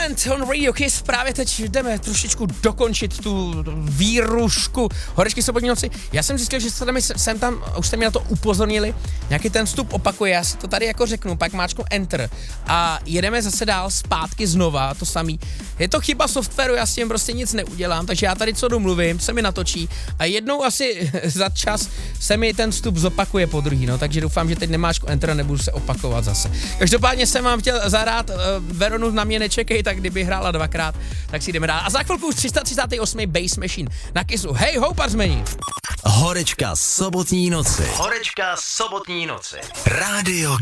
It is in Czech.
Band on Radio Kiss. Právě teď jdeme trošičku dokončit tu výrušku Horečky sobotní noci. Já jsem zjistil, že jsem tam, už jste mě na to upozornili, nějaký ten vstup opakuje, já si to tady jako řeknu, pak máčknu Enter a jedeme zase dál zpátky znova, to samý. Je to chyba softwaru, já s tím prostě nic neudělám, takže já tady co domluvím, se mi natočí a jednou asi za čas se mi ten vstup zopakuje po druhý, no, takže doufám, že teď nemáčku Enter a nebudu se opakovat zase. Každopádně jsem vám chtěl zahrát Veronu na mě nečekej, tak kdyby hrála dvakrát, tak si jdeme dál. A za chvilku už 338. Bass Machine na Kissu. Hej ho, parzmeni! Horečka sobotní noci. Horečka sobotní noci. Rádio